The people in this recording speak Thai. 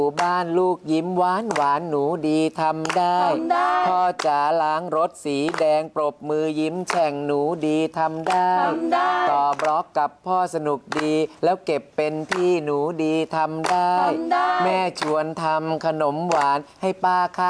บ้านลูกยิ้มหวานหวานหนูดีทำได้พ่อจ๋าล้างรถสีแดงปรบมือยิ้มแฉ่งหนูดีทำได้ต่อบล็อกกับพ่อสนุกดีแล้วเก็บเป็นที่หนูดีทำได้แม่ชวนทำขนมหวานให้ป้าค่ะ